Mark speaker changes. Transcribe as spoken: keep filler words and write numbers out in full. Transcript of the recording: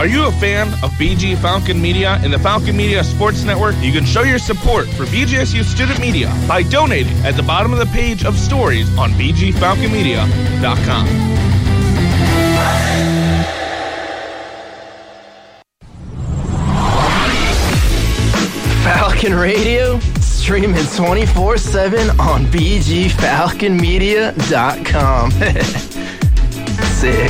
Speaker 1: Are you a fan of B G Falcon Media and the Falcon Media Sports Network? You can show your support for B G S U Student Media by donating at the bottom of the page of stories on b g falcon media dot com.
Speaker 2: Falcon Radio, streaming twenty-four seven on b g falcon media dot com. Sick.